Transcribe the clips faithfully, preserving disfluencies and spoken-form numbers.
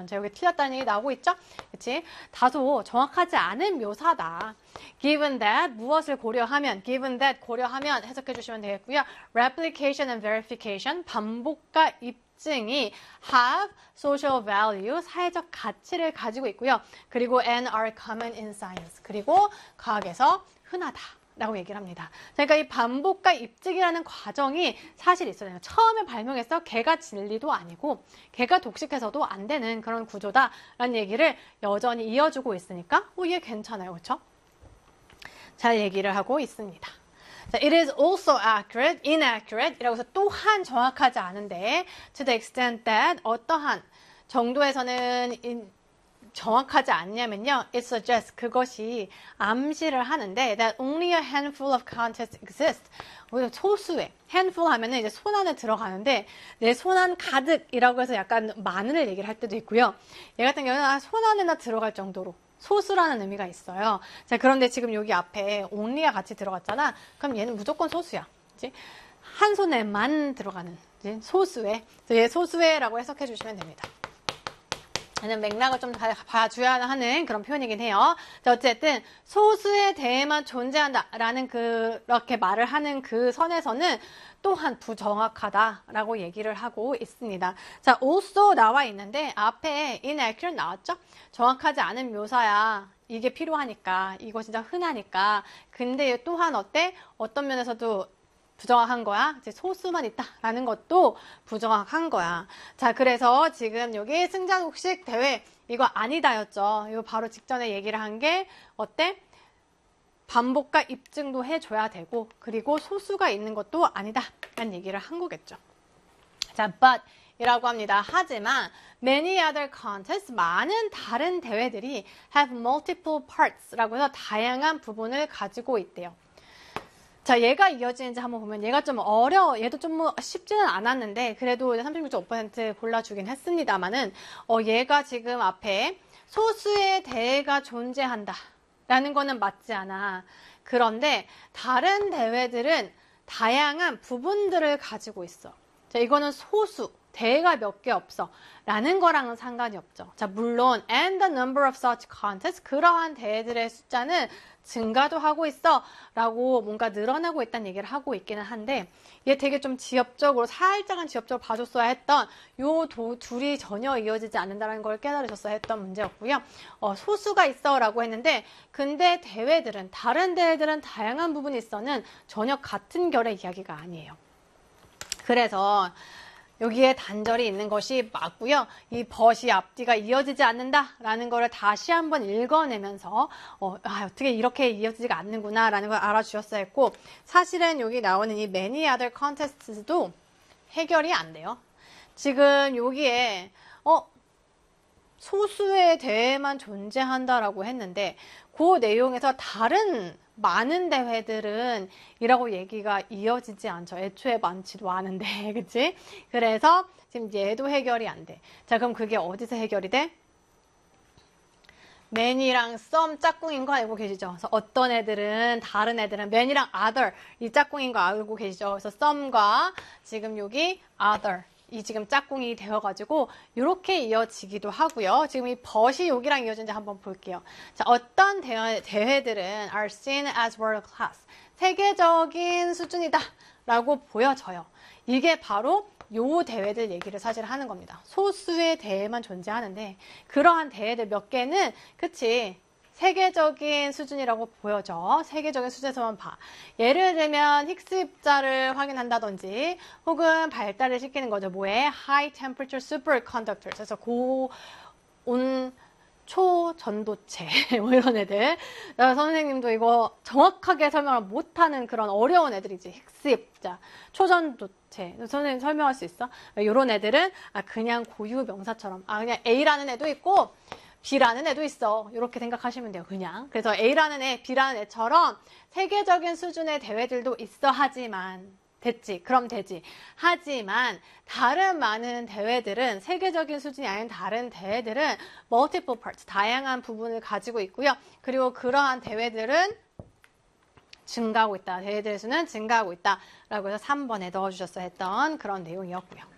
자, 여기 틀렸다는 얘기 나오고 있죠? 그치? 다소 정확하지 않은 묘사다. Given that, 무엇을 고려하면, given that 고려하면 해석해 주시면 되겠고요. Replication and verification, 반복과 입증이 have social value, 사회적 가치를 가지고 있고요. 그리고 and are common in science. 그리고 과학에서 흔하다. 라고 얘기를 합니다. 그러니까 이 반복과 입증이라는 과정이 사실 있어요. 처음에 발명해서 개가 진리도 아니고 개가 독식해서도 안 되는 그런 구조다라는 얘기를 여전히 이어주고 있으니까 어, 얘 괜찮아요. 그렇죠? 잘 얘기를 하고 있습니다. 자, it is also accurate, inaccurate 이라고 해서 또한 정확하지 않은데 to the extent that 어떠한 정도에서는 in, 정확하지 않냐면요. It suggests 그것이 암시를 하는데 that only a handful of contests exist. 소수의 handful 하면은 이제 손 안에 들어가는데 내 손 안 가득이라고 해서 약간 많은을 얘기를 할 때도 있고요. 얘 같은 경우는 손 안에나 들어갈 정도로 소수라는 의미가 있어요. 자, 그런데 지금 여기 앞에 only가 같이 들어갔잖아. 그럼 얘는 무조건 소수야. 그치? 한 손에만 들어가는 그치? 소수의. 얘 소수의라고 해석해 주시면 됩니다. 얘는 맥락을 좀 봐줘야 하는 그런 표현이긴 해요. 자, 어쨌든 소수에 대해만 존재한다라는 그렇게 말을 하는 그 선에서는 또한 부정확하다라고 얘기를 하고 있습니다. 자, also 나와 있는데 앞에 inaccurate 나왔죠? 정확하지 않은 묘사야. 이게 필요하니까. 이거 진짜 흔하니까. 근데 또한 어때? 어떤 면에서도 부정확한 거야. 이제 소수만 있다라는 것도 부정확한 거야. 자, 그래서 지금 여기 승자 독식 대회 이거 아니다였죠. 이거 바로 직전에 얘기를 한 게 어때? 반복과 입증도 해줘야 되고 그리고 소수가 있는 것도 아니다라는 얘기를 한 거겠죠. 자, but 이라고 합니다. 하지만 many other contests, 많은 다른 대회들이 have multiple parts라고 해서 다양한 부분을 가지고 있대요. 자, 얘가 이어지는지 한번 보면 얘가 좀 어려워. 얘도 좀 뭐 쉽지는 않았는데 그래도 삼십육 점 오 퍼센트 골라주긴 했습니다만은 어, 얘가 지금 앞에 소수의 대회가 존재한다 라는 거는 맞지 않아. 그런데 다른 대회들은 다양한 부분들을 가지고 있어. 자, 이거는 소수. 대회가 몇 개 없어 라는 거랑은 상관이 없죠. 자, 물론 and the number of such contests, 그러한 대회들의 숫자는 증가도 하고 있어 라고 뭔가 늘어나고 있다는 얘기를 하고 있기는 한데 얘 되게 좀 지엽적으로 살짝은 지엽적으로 봐줬어야 했던 요 도, 둘이 전혀 이어지지 않는다는 걸 깨달으셨어야 했던 문제였고요. 어, 소수가 있어 라고 했는데 근데 대회들은 다른 대회들은 다양한 부분이 있어는 전혀 같은 결의 이야기가 아니에요. 그래서 여기에 단절이 있는 것이 맞고요. 이 벗이 앞뒤가 이어지지 않는다라는 거를 다시 한번 읽어내면서 어, 아, 어떻게 이렇게 이어지지가 않는구나라는 걸 알아주셨어야 했고 사실은 여기 나오는 이 many other contests도 해결이 안 돼요. 지금 여기에 어, 소수에 대해만 존재한다라고 했는데 그 내용에서 다른 많은 대회들은 이라고 얘기가 이어지지 않죠. 애초에 많지도 않은데, 그치? 그래서 지금 얘도 해결이 안 돼. 자, 그럼 그게 어디서 해결이 돼? many랑 some 짝꿍인 거 알고 계시죠? 그래서 어떤 애들은, 다른 애들은 many랑 other 이 짝꿍인 거 알고 계시죠? 그래서 some과 지금 여기 other 이 지금 짝꿍이 되어가지고 이렇게 이어지기도 하고요. 지금 이 벗이 여기랑 이어진지 한번 볼게요. 자, 어떤 대회, 대회들은 are seen as world class, 세계적인 수준이다 라고 보여져요. 이게 바로 요 대회들 얘기를 사실 하는 겁니다. 소수의 대회만 존재하는데 그러한 대회들 몇 개는 그치 세계적인 수준이라고 보여져. 세계적인 수준에서만 봐. 예를 들면 힉스입자를 확인한다든지 혹은 발달을 시키는 거죠. 뭐에? High Temperature Superconductors. 그래서 고온 초전도체 뭐 이런 애들. 선생님도 이거 정확하게 설명을 못하는 그런 어려운 애들이지. 힉스입자, 초전도체. 선생님 설명할 수 있어? 이런 애들은 아 그냥 고유 명사처럼 아 그냥 A라는 애도 있고 B라는 애도 있어. 이렇게 생각하시면 돼요. 그냥. 그래서 A라는 애, B라는 애처럼 세계적인 수준의 대회들도 있어 하지만 됐지. 그럼 되지. 하지만 다른 많은 대회들은 세계적인 수준이 아닌 다른 대회들은 multiple parts, 다양한 부분을 가지고 있고요. 그리고 그러한 대회들은 증가하고 있다. 대회들의 수는 증가하고 있다. 라고 해서 삼 번에 넣어주셨어야 했던 그런 내용이었고요.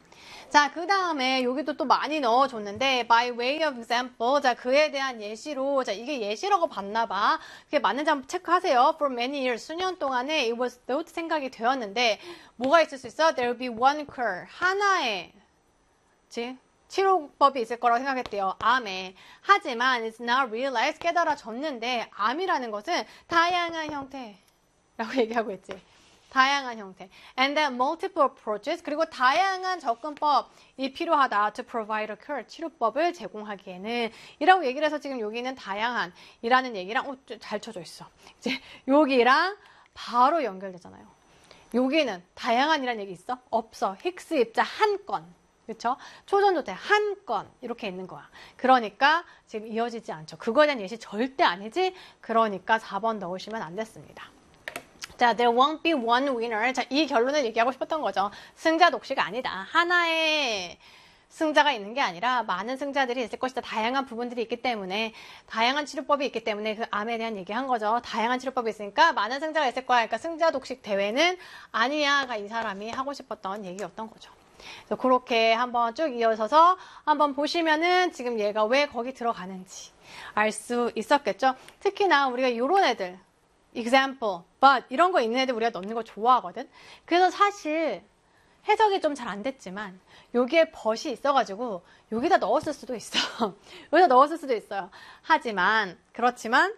자, 그 다음에 여기도 또 많이 넣어줬는데 by way of example, 자, 그에 대한 예시로, 자, 이게 예시라고 봤나봐. 그게 맞는지 한번 체크하세요. For many years, 수년 동안에 it was thought, 생각이 되었는데 뭐가 있을 수 있어? There will be one cure, 하나의, 그치? 치료법이 있을 거라고 생각했대요. 암에. 하지만 it's not realized, 깨달아졌는데 암이라는 것은 다양한 형태라고 얘기하고 있지. 다양한 형태. And then multiple approaches, 그리고 다양한 접근법이 필요하다. To provide a cure, 치료법을 제공하기에는 이라고 얘기를 해서 지금 여기는 다양한 이라는 얘기랑 어, 잘 쳐져 있어. 이제 여기랑 바로 연결되잖아요. 여기는 다양한이라는 얘기 있어? 없어. 힉스 입자 한 건. 그렇죠? 초전조태 한 건 이렇게 있는 거야. 그러니까 지금 이어지지 않죠. 그거에 대한 예시 절대 아니지. 그러니까 사 번 넣으시면 안 됐습니다. 자, there won't be one winner. 자, 이 결론을 얘기하고 싶었던 거죠. 승자 독식 아니다. 하나의 승자가 있는 게 아니라 많은 승자들이 있을 것이다. 다양한 부분들이 있기 때문에, 다양한 치료법이 있기 때문에 그 암에 대한 얘기한 거죠. 다양한 치료법이 있으니까 많은 승자가 있을 거야. 그러니까 승자 독식 대회는 아니야가 이 사람이 하고 싶었던 얘기였던 거죠. 그래서 그렇게 한번 쭉 이어져서 한번 보시면은 지금 얘가 왜 거기 들어가는지 알 수 있었겠죠. 특히나 우리가 이런 애들, example, but 이런 거 있는 애들 우리가 넣는 거 좋아하거든. 그래서 사실 해석이 좀 잘 안 됐지만 여기에 but이 있어가지고 여기다 넣었을 수도 있어. 여기다 넣었을 수도 있어요. 하지만 그렇지만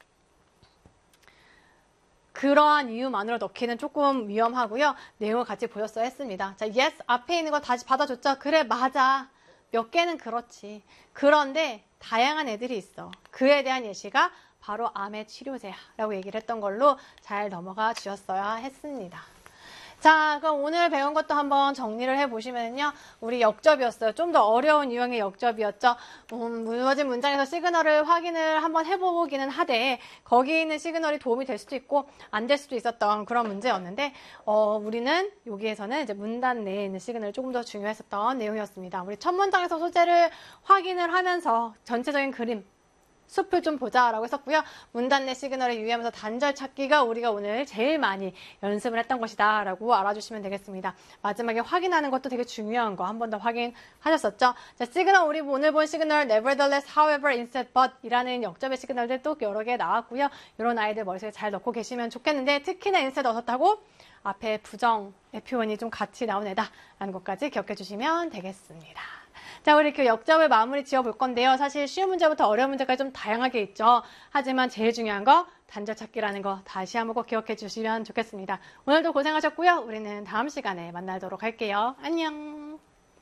그러한 이유만으로 넣기는 조금 위험하고요. 내용을 같이 보였어야 했습니다. 자, yes, 앞에 있는 거 다시 받아줬죠. 그래, 맞아. 몇 개는 그렇지. 그런데 다양한 애들이 있어. 그에 대한 예시가 바로 암의 치료제라고 얘기를 했던 걸로 잘 넘어가 주셨어야 했습니다. 자, 그럼 오늘 배운 것도 한번 정리를 해보시면요. 우리 역접이었어요. 좀 더 어려운 유형의 역접이었죠. 음, 무너진 문장에서 시그널을 확인을 한번 해보기는 하되 거기 있는 시그널이 도움이 될 수도 있고 안 될 수도 있었던 그런 문제였는데 어, 우리는 여기에서는 이제 문단 내에 있는 시그널이 조금 더 중요했었던 내용이었습니다. 우리 첫 문장에서 소재를 확인을 하면서 전체적인 그림 숲을 좀 보자라고 했었고요. 문단 내 시그널을 유의하면서 단절 찾기가 우리가 오늘 제일 많이 연습을 했던 것이다 라고 알아주시면 되겠습니다. 마지막에 확인하는 것도 되게 중요한 거 한 번 더 확인하셨었죠. 자, 시그널 우리 오늘 본 시그널 nevertheless, however, instead, but 이라는 역접의 시그널들 또 여러 개 나왔고요. 이런 아이들 머릿속에 잘 넣고 계시면 좋겠는데 특히나 instead 어떻다고 앞에 부정의 표현이 좀 같이 나온 애다 라는 것까지 기억해 주시면 되겠습니다. 자, 우리 이렇게 역접을 마무리 지어 볼 건데요. 사실 쉬운 문제부터 어려운 문제까지 좀 다양하게 있죠. 하지만 제일 중요한 거 단절 찾기라는 거 다시 한번 꼭 기억해 주시면 좋겠습니다. 오늘도 고생하셨고요. 우리는 다음 시간에 만나도록 할게요. 안녕.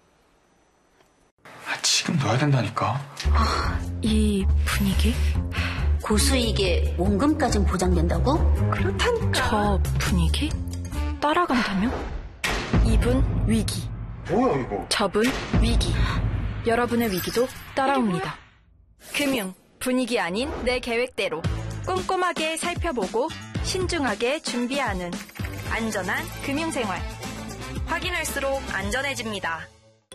아, 지금 넣어야 된다니까. 아, 이 분위기? 고수익에 원금까진 보장된다고? 그렇다니까. 저 분위기? 따라간다면? 이분 위기. 뭐야 이거? 저분 위기. 여러분의 위기도 따라옵니다. 금융, 분위기 아닌 내 계획대로 꼼꼼하게 살펴보고 신중하게 준비하는 안전한 금융생활. 확인할수록 안전해집니다.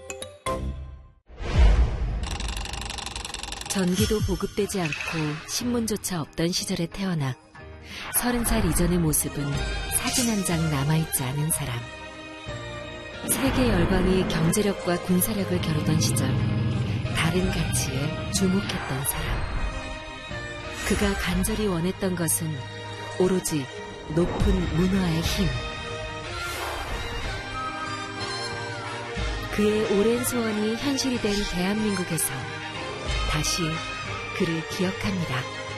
전기도 보급되지 않고 신문조차 없던 시절에 태어나 서른 살 이전의 모습은 사진 한 장 남아있지 않은 사람. 세계 열강이 경제력과 군사력을 겨루던 시절 다른 가치에 주목했던 사람. 그가 간절히 원했던 것은 오로지 높은 문화의 힘. 그의 오랜 소원이 현실이 된 대한민국에서 다시 그를 기억합니다.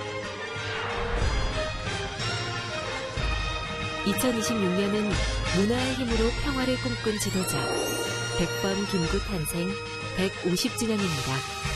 이천이십육 년은 문화의 힘으로 평화를 꿈꾼 지도자 백범 김구 탄생 백오십 주년입니다.